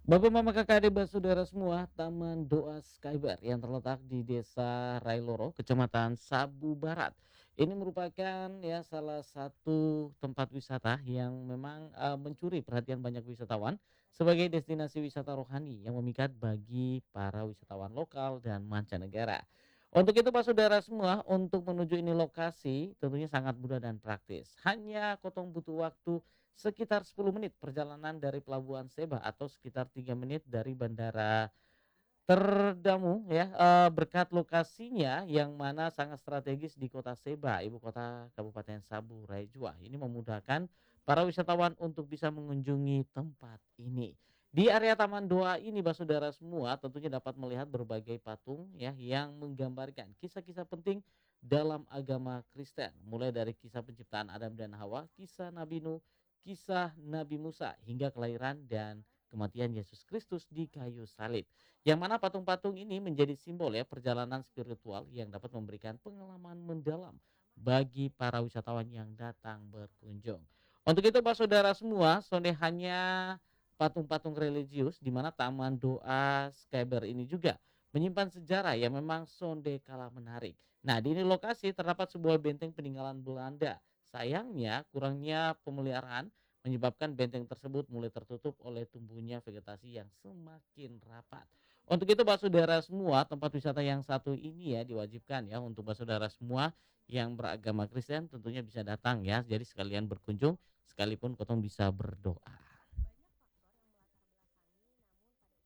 Bapak, Mama, Kakak, adik, saudara semua, Taman Doa Skybar yang terletak di Desa Railoro, Kecamatan Sabu Barat. Ini merupakan ya salah satu tempat wisata yang memang mencuri perhatian banyak wisatawan sebagai destinasi wisata rohani yang memikat bagi para wisatawan lokal dan mancanegara. Untuk itu Pak Saudara semua, untuk menuju ini lokasi tentunya sangat mudah dan praktis. Hanya kotong butuh waktu sekitar 10 menit perjalanan dari Pelabuhan Seba atau sekitar 3 menit dari Bandara Terdamu ya, berkat lokasinya yang mana sangat strategis di Kota Seba, ibu kota Kabupaten Sabu Raya Jua. Ini memudahkan para wisatawan untuk bisa mengunjungi tempat ini. Di area Taman Doa ini Saudara semua tentunya dapat melihat berbagai patung ya yang menggambarkan kisah-kisah penting dalam agama Kristen, mulai dari kisah penciptaan Adam dan Hawa, kisah Nabi Nuh, kisah Nabi Musa hingga kelahiran dan kematian Yesus Kristus di kayu salib. Yang mana patung-patung ini menjadi simbol ya perjalanan spiritual yang dapat memberikan pengalaman mendalam bagi para wisatawan yang datang berkunjung. Untuk itu Pak Saudara semua, sonde hanya patung-patung religius di mana Taman Doa Skyber ini juga menyimpan sejarah yang memang sonde kalah menarik. Nah, di ini lokasi terdapat sebuah benteng peninggalan Belanda. Sayangnya kurangnya pemeliharaan menyebabkan benteng tersebut mulai tertutup oleh tumbuhnya vegetasi yang semakin rapat. Untuk itu saudara semua, tempat wisata yang satu ini ya diwajibkan ya untuk saudara semua yang beragama Kristen tentunya bisa datang ya. Jadi sekalian berkunjung, sekalipun kotong bisa berdoa.